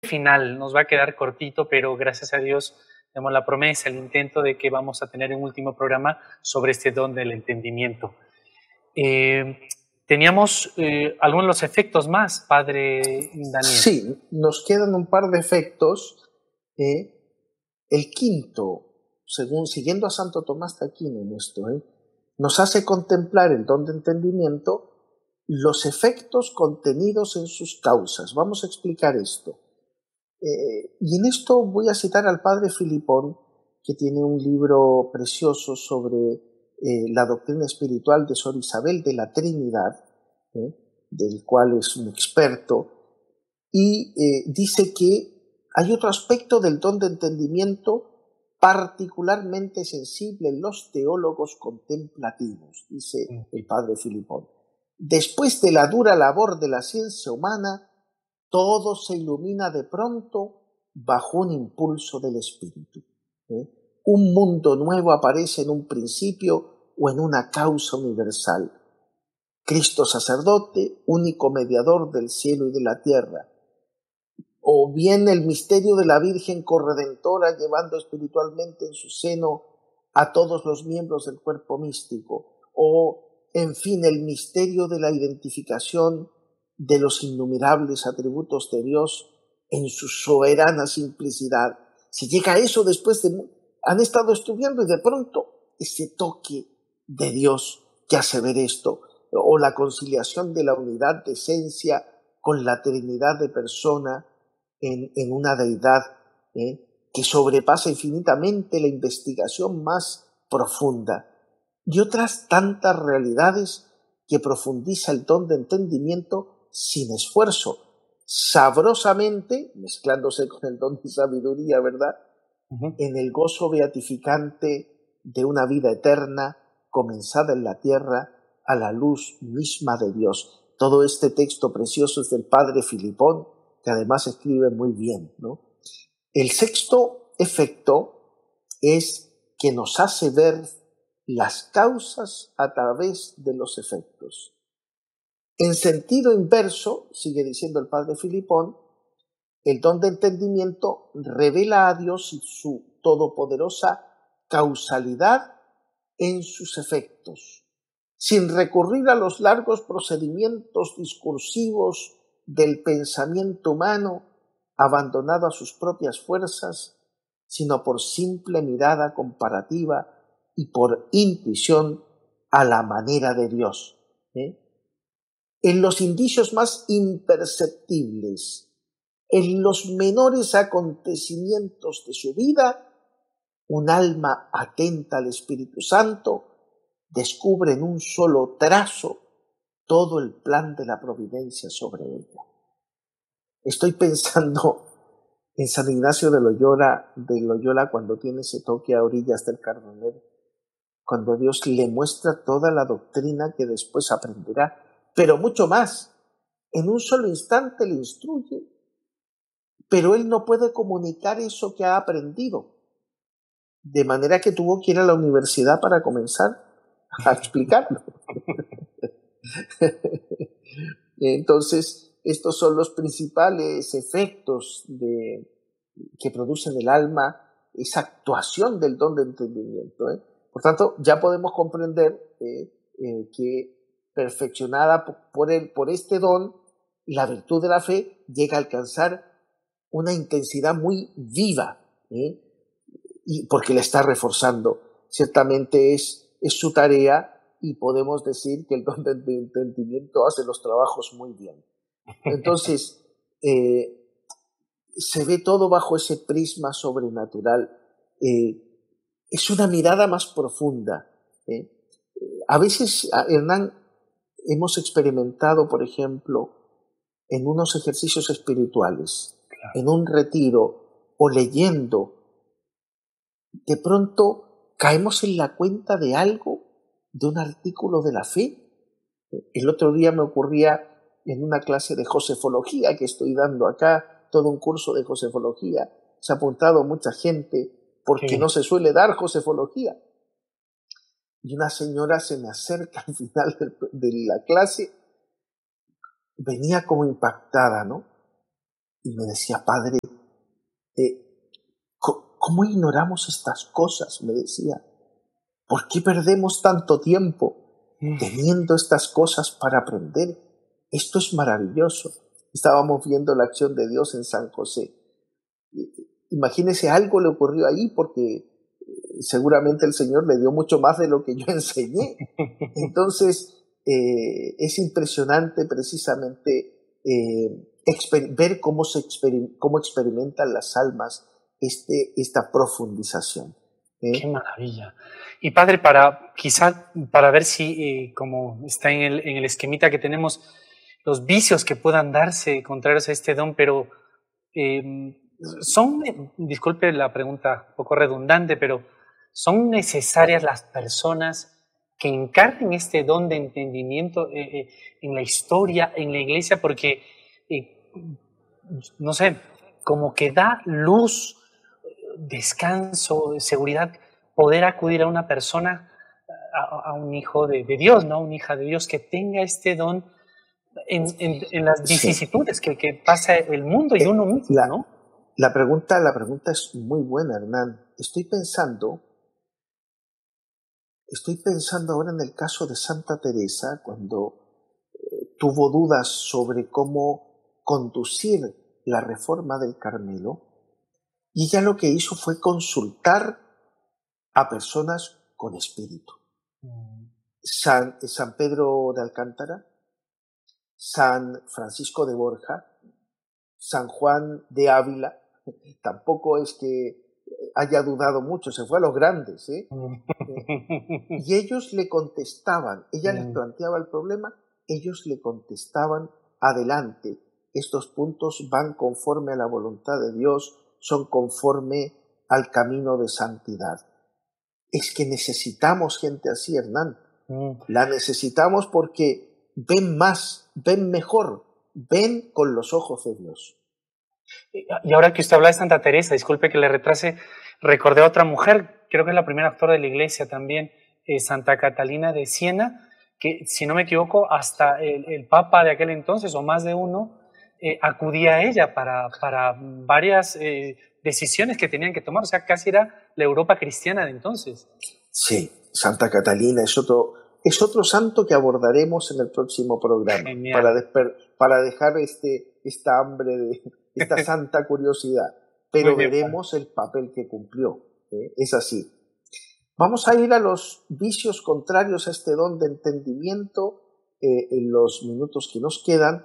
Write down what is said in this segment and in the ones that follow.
final nos va a quedar cortito, pero gracias a Dios tenemos la promesa, el intento de que vamos a tener un último programa sobre este don del entendimiento. Teníamos algunos de los efectos más, Padre Daniel. Sí, nos quedan un par de efectos. El quinto, siguiendo a Santo Tomás de Aquino en esto, nos hace contemplar el don de entendimiento, los efectos contenidos en sus causas. Vamos a explicar esto. Y en esto voy a citar al Padre Filipón, que tiene un libro precioso sobre la doctrina espiritual de Sor Isabel de la Trinidad, del cual es un experto, y dice que hay otro aspecto del don de entendimiento particularmente sensible en los teólogos contemplativos, dice el Padre Filipón. Después de la dura labor de la ciencia humana, todo se ilumina de pronto bajo un impulso del espíritu. Un mundo nuevo aparece en un principio o en una causa universal. Cristo sacerdote, único mediador del cielo y de la tierra. O bien el misterio de la Virgen corredentora llevando espiritualmente en su seno a todos los miembros del cuerpo místico. O, en fin, el misterio de la identificación de los innumerables atributos de Dios en su soberana simplicidad. Si llega a eso después de... Han estado estudiando y de pronto ese toque de Dios que hace ver esto, o la conciliación de la unidad de esencia con la trinidad de persona en una deidad que sobrepasa infinitamente la investigación más profunda, y otras tantas realidades que profundiza el don de entendimiento sin esfuerzo, sabrosamente, mezclándose con el don de sabiduría, ¿verdad? En el gozo beatificante de una vida eterna comenzada en la tierra a la luz misma de Dios. Todo este texto precioso es del Padre Filipón, que además escribe muy bien, ¿no? El sexto efecto es que nos hace ver las causas a través de los efectos. En sentido inverso, sigue diciendo el Padre Filipón, el don de entendimiento revela a Dios y su todopoderosa causalidad en sus efectos, sin recurrir a los largos procedimientos discursivos del pensamiento humano abandonado a sus propias fuerzas, sino por simple mirada comparativa y por intuición a la manera de Dios. En los indicios más imperceptibles, en los menores acontecimientos de su vida, un alma atenta al Espíritu Santo descubre en un solo trazo todo el plan de la providencia sobre ella. Estoy pensando en San Ignacio de Loyola cuando tiene ese toque a orillas del Cardenal, cuando Dios le muestra toda la doctrina que después aprenderá, pero mucho más. En un solo instante le instruye, pero él no puede comunicar eso que ha aprendido, de manera que tuvo que ir a la universidad para comenzar a explicarlo. Entonces, estos son los principales efectos que producen el alma, esa actuación del don de entendimiento. Por tanto, ya podemos comprender que perfeccionada por este don, la virtud de la fe llega a alcanzar una intensidad muy viva, y porque la está reforzando. Ciertamente es su tarea, y podemos decir que el don de entendimiento hace los trabajos muy bien. Entonces, se ve todo bajo ese prisma sobrenatural. Es una mirada más profunda. A veces, Hernán, hemos experimentado, por ejemplo, en unos ejercicios espirituales, en un retiro o leyendo, de pronto caemos en la cuenta de algo, de un artículo de la fe. El otro día me ocurría en una clase de josefología que estoy dando acá, todo un curso de josefología. Se ha apuntado mucha gente porque no se suele dar josefología. Y una señora se me acerca al final de la clase, venía como impactada, ¿no? Y me decía, padre, ¿cómo ignoramos estas cosas? Me decía. ¿Por qué perdemos tanto tiempo teniendo estas cosas para aprender? Esto es maravilloso. Estábamos viendo la acción de Dios en San José. Imagínese, algo le ocurrió ahí porque seguramente el Señor le dio mucho más de lo que yo enseñé. Entonces, es impresionante precisamente ver cómo experimentan las almas esta profundización. ¡Qué maravilla! Y padre, quizá para ver si, como está en el esquemita que tenemos, los vicios que puedan darse contrarios a este don, pero disculpe la pregunta un poco redundante, pero ¿son necesarias las personas que encarnen este don de entendimiento en la historia, en la iglesia? Porque, no sé, como que da luz, descanso, seguridad, poder acudir a una persona, a un hijo de Dios, ¿no? Una hija de Dios que tenga este don en las vicisitudes que pasa el mundo y uno mismo, ¿no? La pregunta es muy buena, Hernán. Estoy pensando ahora en el caso de Santa Teresa, cuando tuvo dudas sobre cómo conducir la reforma del Carmelo, y ella lo que hizo fue consultar a personas con espíritu. San Pedro de Alcántara, San Francisco de Borja, San Juan de Ávila, tampoco es que haya dudado mucho, se fue a los grandes, y ellos le contestaban, ella les planteaba el problema, ellos le contestaban, adelante, estos puntos van conforme a la voluntad de Dios, son conforme al camino de santidad. Es que necesitamos gente así, Hernán. La necesitamos porque ven más, ven mejor, ven con los ojos de Dios. Y ahora que usted habla de Santa Teresa, disculpe que le retrase, recordé a otra mujer, creo que es la primera actora de la iglesia también, Santa Catalina de Siena, que si no me equivoco, hasta el Papa de aquel entonces, o más de uno, acudía a ella para varias decisiones que tenían que tomar, o sea, casi era la Europa cristiana de entonces. Sí, Santa Catalina es otro santo que abordaremos en el próximo programa. Genial. Para dejar esta hambre, esta santa curiosidad. Pero veremos el papel que cumplió. Es así. Vamos a ir a los vicios contrarios a este don de entendimiento en los minutos que nos quedan.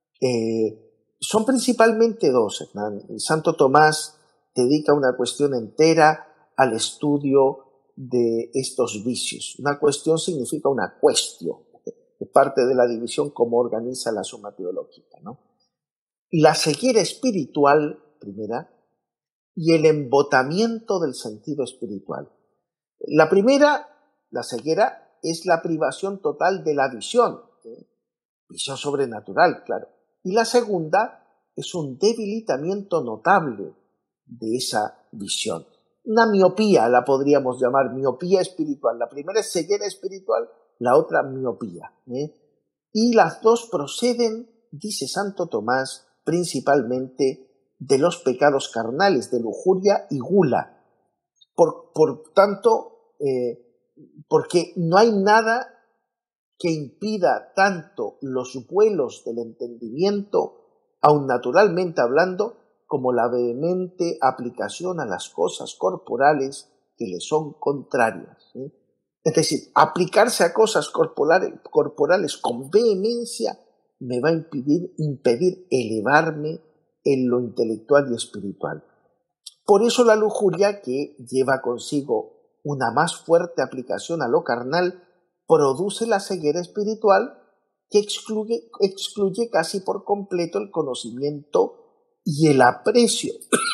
Son principalmente dos, Hernán. Santo Tomás dedica una cuestión entera al estudio de estos vicios. Una cuestión significa una cuestión, es parte de la división como organiza la suma teológica, ¿no? La ceguera espiritual, primera, y el embotamiento del sentido espiritual. La primera, la ceguera, es la privación total de la visión, visión sobrenatural, claro. Y la segunda es un debilitamiento notable de esa visión. Una miopía la podríamos llamar, miopía espiritual. La primera es ceguera espiritual, la otra miopía. Y las dos proceden, dice Santo Tomás, principalmente de los pecados carnales, de lujuria y gula. Por tanto, porque no hay nada que impida tanto los vuelos del entendimiento, aun naturalmente hablando, como la vehemente aplicación a las cosas corporales que le son contrarias. Es decir, aplicarse a cosas corporales con vehemencia me va a impedir elevarme en lo intelectual y espiritual. Por eso la lujuria, que lleva consigo una más fuerte aplicación a lo carnal, produce la ceguera espiritual que excluye casi por completo el conocimiento y el aprecio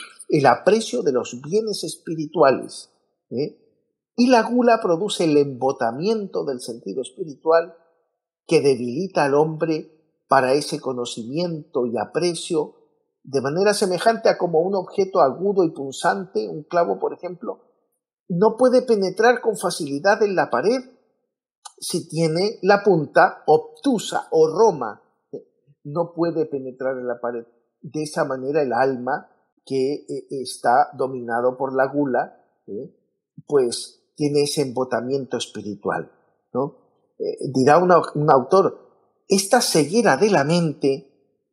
de los bienes espirituales. Y la gula produce el embotamiento del sentido espiritual que debilita al hombre para ese conocimiento y aprecio, de manera semejante a como un objeto agudo y punzante, un clavo por ejemplo, no puede penetrar con facilidad en la pared si tiene la punta obtusa o roma. No puede penetrar en la pared. de esa manera el alma que está dominado por la gula, pues tiene ese embotamiento espiritual, ¿no? Dirá un autor, esta ceguera de la mente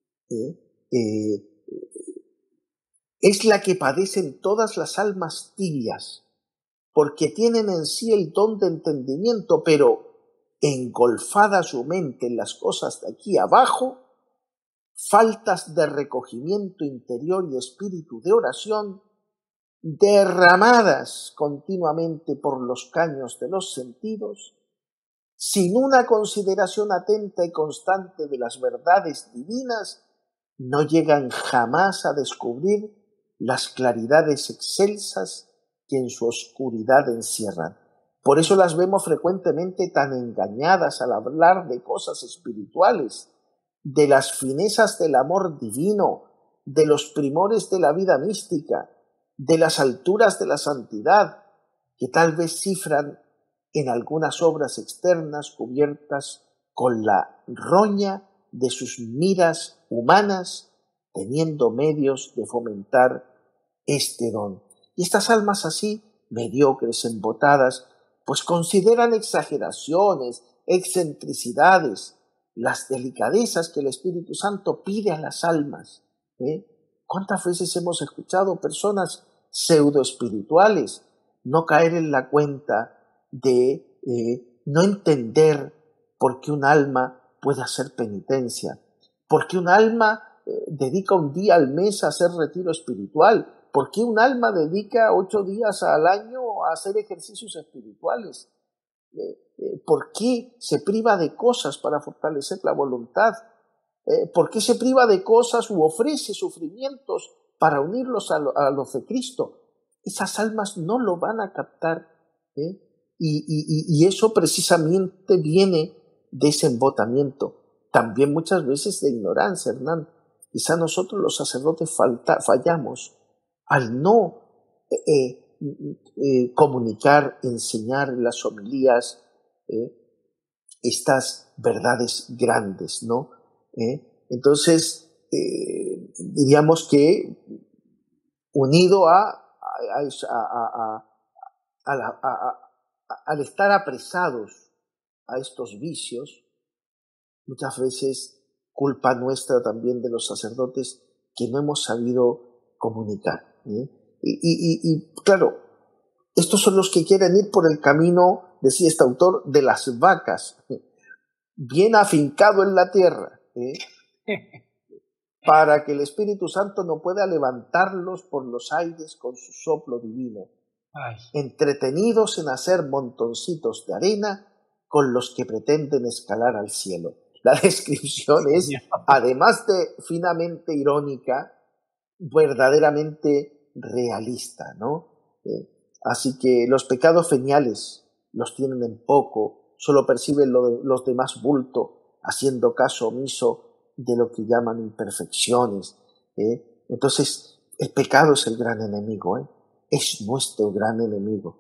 es la que padecen todas las almas tibias, porque tienen en sí el don de entendimiento, pero engolfada su mente en las cosas de aquí abajo, faltas de recogimiento interior y espíritu de oración, derramadas continuamente por los caños de los sentidos, sin una consideración atenta y constante de las verdades divinas, no llegan jamás a descubrir las claridades excelsas que en su oscuridad encierran. Por eso las vemos frecuentemente tan engañadas al hablar de cosas espirituales, de las finezas del amor divino, de los primores de la vida mística, de las alturas de la santidad, que tal vez cifran en algunas obras externas cubiertas con la roña de sus miras humanas, teniendo medios de fomentar este don. Y estas almas así, mediocres, embotadas, pues consideran exageraciones, excentricidades, las delicadezas que el Espíritu Santo pide a las almas. ¿Cuántas veces hemos escuchado personas pseudoespirituales no caer en la cuenta de no entender por qué un alma puede hacer penitencia, por qué un alma dedica un día al mes a hacer retiro espiritual, por qué un alma dedica 8 días al año a hacer ejercicios espirituales, por qué se priva de cosas para fortalecer la voluntad, por qué se priva de cosas u ofrece sufrimientos para unirlos a los de Cristo. Esas almas no lo van a captar, y eso precisamente viene de ese embotamiento, también muchas veces de ignorancia, Hernán. Quizá nosotros los sacerdotes fallamos al no comunicar, enseñar en las homilías estas verdades grandes, ¿no? Entonces, diríamos que unido al estar apresados a estos vicios, muchas veces culpa nuestra también de los sacerdotes que no hemos sabido comunicar. Y claro, estos son los que quieren ir por el camino, decía este autor, de las vacas, bien afincado en la tierra, para que el Espíritu Santo no pueda levantarlos por los aires con su soplo divino, entretenidos en hacer montoncitos de arena con los que pretenden escalar al cielo. La descripción es, además de finamente irónica, verdaderamente realista, ¿no? Así que los pecados veniales los tienen en poco, solo perciben los demás bulto, haciendo caso omiso de lo que llaman imperfecciones. Entonces, el pecado es el gran enemigo, es nuestro gran enemigo.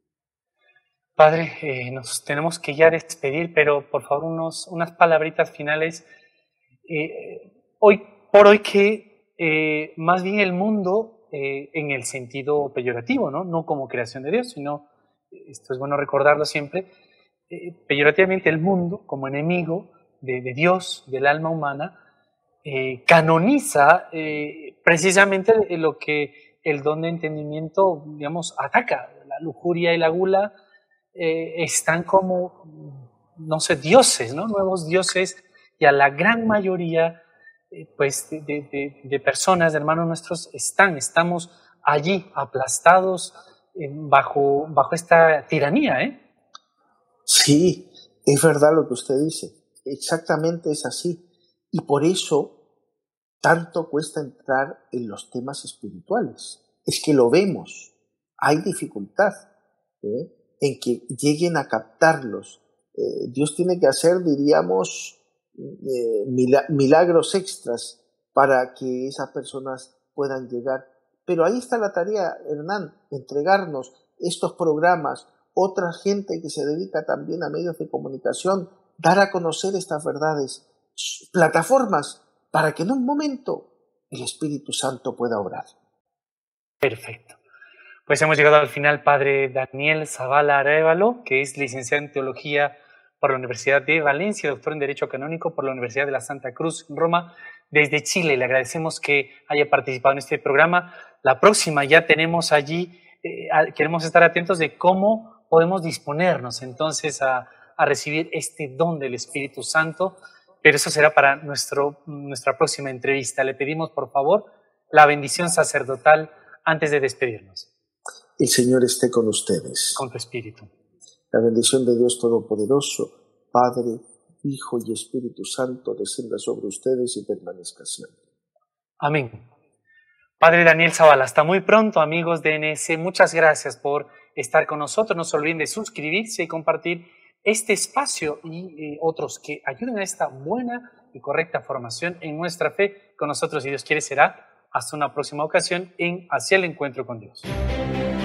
Padre, nos tenemos que ya despedir, pero por favor unas palabritas finales. Hoy por hoy que más bien el mundo, en el sentido peyorativo, no como creación de Dios, sino, esto es bueno recordarlo siempre, peyorativamente el mundo como enemigo de Dios, del alma humana, canoniza precisamente lo que el don de entendimiento, digamos, ataca. La lujuria y la gula están como, no sé, dioses, ¿no? Nuevos dioses, y a la gran mayoría pues de personas, de hermanos nuestros, estamos allí aplastados bajo esta tiranía, Sí, es verdad lo que usted dice, exactamente es así, y por eso tanto cuesta entrar en los temas espirituales. Es que lo vemos, hay dificultad en que lleguen a captarlos. Dios tiene que hacer, diríamos, milagros extras para que esas personas puedan llegar. Pero ahí está la tarea, Hernán, entregarnos estos programas, otra gente que se dedica también a medios de comunicación, dar a conocer estas verdades, plataformas, para que en un momento el Espíritu Santo pueda obrar. Perfecto. Pues hemos llegado al final, Padre Daniel Zavala Arévalo, que es licenciado en Teología por la Universidad de Valencia, doctor en Derecho Canónico por la Universidad de la Santa Cruz en Roma, desde Chile. Le agradecemos que haya participado en este programa. La próxima ya tenemos allí, queremos estar atentos de cómo podemos disponernos entonces a recibir este don del Espíritu Santo, pero eso será para nuestra próxima entrevista. Le pedimos, por favor, la bendición sacerdotal antes de despedirnos. El Señor esté con ustedes. Con tu espíritu. La bendición de Dios Todopoderoso, Padre, Hijo y Espíritu Santo, descienda sobre ustedes y permanezca siempre. Amén. Padre Daniel Zavala, hasta muy pronto, amigos de NS. Muchas gracias por estar con nosotros. No se olviden de suscribirse y compartir este espacio y otros que ayuden a esta buena y correcta formación en nuestra fe. Con nosotros, si Dios quiere, será hasta una próxima ocasión en Hacia el Encuentro con Dios.